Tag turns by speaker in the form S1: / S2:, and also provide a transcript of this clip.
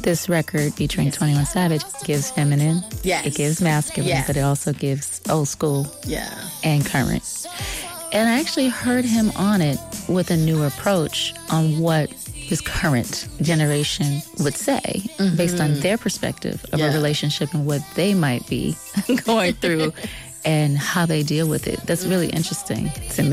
S1: this record featuring 21 Savage gives feminine.
S2: Yes.
S1: It gives masculine,
S2: Yes.
S1: but it also gives old school
S2: Yeah.
S1: and current. And I actually heard him on it with a new approach on what his current generation would say based on their perspective of a relationship and what they might be going through and how they deal with it. That's really interesting to me.